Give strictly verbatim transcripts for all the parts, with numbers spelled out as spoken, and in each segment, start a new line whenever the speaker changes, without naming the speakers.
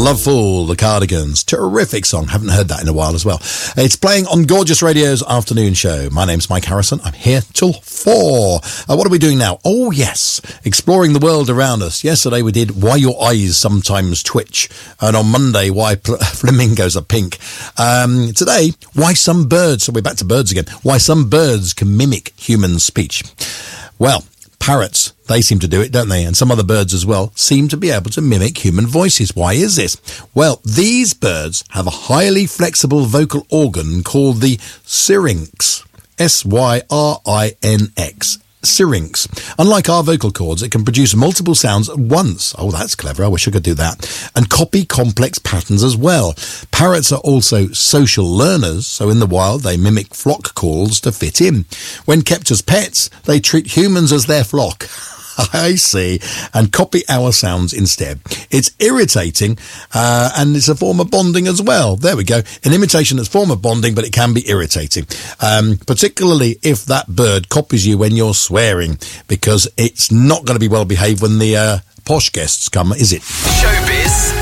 Love Fool, the Cardigans. Terrific song. Haven't heard that in a while as well. It's playing on Gorgeous Radio's afternoon show. My name's Mike Harrison. I'm here till four. Uh, what are we doing now? Oh, yes. Exploring the world around us. Yesterday we did Why Your Eyes Sometimes Twitch. And on Monday, Why pl- Flamingos Are Pink. Um, today, Why Some Birds, so we're back to birds again. Why some birds can mimic human speech. Well, parrots, they seem to do it, don't they? And some other birds as well seem to be able to mimic human voices. Why is this? Well, these birds have a highly flexible vocal organ called the syrinx. S Y R I N X. Syrinx. Unlike our vocal cords, it can produce multiple sounds at once. Oh, that's clever. I wish I could do that. And copy complex patterns as well. Parrots are also social learners, so in the wild they mimic flock calls to fit in. When kept as pets, they treat humans as their flock. I see, and copy our sounds instead. It's irritating, uh, and it's a form of bonding as well. There we go. An imitation is a form of bonding, but it can be irritating, um, particularly if that bird copies you when you're swearing, because it's not going to be well behaved when the uh, posh guests come, is it?
Showbiz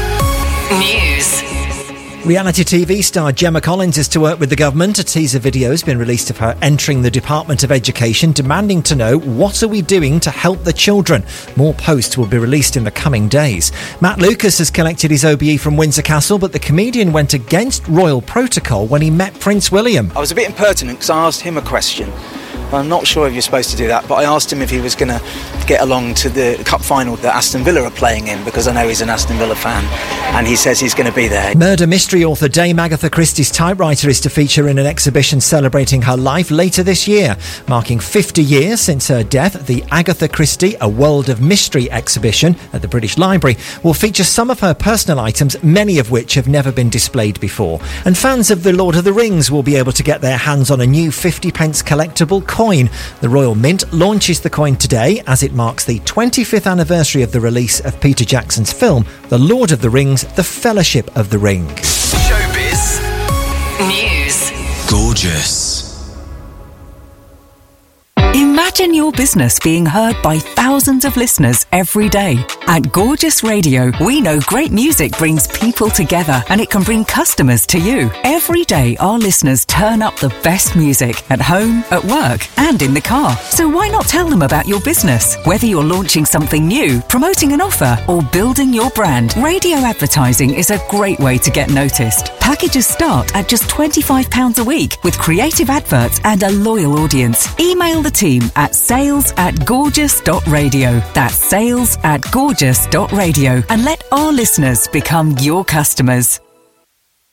News.
Reality T V star Gemma Collins is to work with the government. A teaser video has been released of her entering the Department of Education, demanding to know what are we doing to help the children. More posts will be released in the coming days. Matt Lucas has collected his O B E from Windsor Castle, but the comedian went against royal protocol when he met Prince William.
I was a bit impertinent because I asked him a question. I'm not sure if you're supposed to do that, but I asked him if he was going to get along to the cup final that Aston Villa are playing in, because I know he's an Aston Villa fan, and he says he's going to be there.
Murder mystery author Dame Agatha Christie's typewriter is to feature in an exhibition celebrating her life later this year. Marking fifty years since her death, the Agatha Christie A World of Mystery exhibition at the British Library will feature some of her personal items, many of which have never been displayed before. And fans of The Lord of the Rings will be able to get their hands on a new fifty pence collectible coin. The Royal Mint launches the coin today as it marks the twenty-fifth anniversary of the release of Peter Jackson's film The Lord of the Rings, The Fellowship of the Ring.
Showbiz News.
Gorgeous.
Imagine your business being heard by thousands of listeners every day. At Gorgeous Radio, we know great music brings people together, and it can bring customers to you. Every day, our listeners turn up the best music at home, at work, and in the car. So why not tell them about your business? Whether you're launching something new, promoting an offer, or building your brand, radio advertising is a great way to get noticed. Packages start at just twenty-five pounds a week with creative adverts and a loyal audience. Email the team at sales at gorgeous dot radio. That's sales at gorgeous dot radio. And let our listeners become your customers.